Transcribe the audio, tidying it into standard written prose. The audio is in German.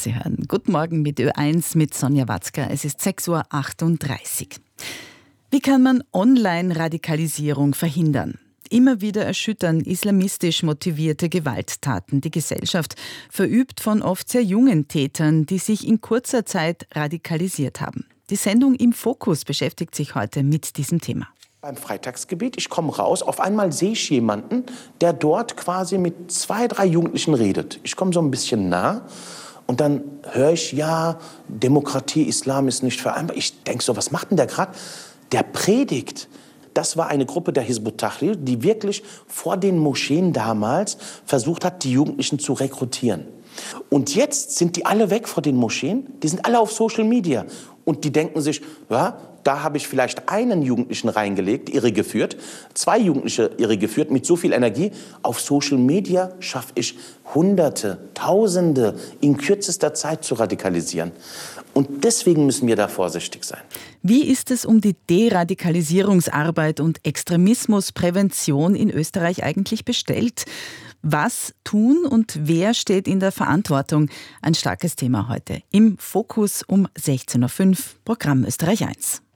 Sie hören Guten Morgen mit Ö1 mit Sonja Watzker. Es ist 6:38 Uhr. Wie kann man Online-Radikalisierung verhindern? Immer wieder erschüttern islamistisch motivierte Gewalttaten die Gesellschaft, verübt von oft sehr jungen Tätern, die sich in kurzer Zeit radikalisiert haben. Die Sendung Im Fokus beschäftigt sich heute mit diesem Thema. Beim Freitagsgebet, ich komme raus, auf einmal sehe ich jemanden, der dort quasi mit 2, 3 Jugendlichen redet. Ich komme so ein bisschen nah und dann höre ich, ja, Demokratie, Islam ist nicht vereinbar. Ich denke so, was macht denn der gerade? Der predigt. Das war eine Gruppe der Hizb ut-Tahrir, die wirklich vor den Moscheen damals versucht hat, die Jugendlichen zu rekrutieren. Und jetzt sind die alle weg vor den Moscheen, die sind alle auf Social Media. Und die denken sich, ja, da habe ich vielleicht einen Jugendlichen reingelegt, irregeführt, 2 Jugendliche irregeführt mit so viel Energie. Auf Social Media schaffe ich Hunderte, Tausende in kürzester Zeit zu radikalisieren. Und deswegen müssen wir da vorsichtig sein. Wie ist es um die Deradikalisierungsarbeit und Extremismusprävention in Österreich eigentlich bestellt? Was tun und wer steht in der Verantwortung? Ein starkes Thema heute. Im Fokus um 16:05 Uhr, Programm Österreich 1.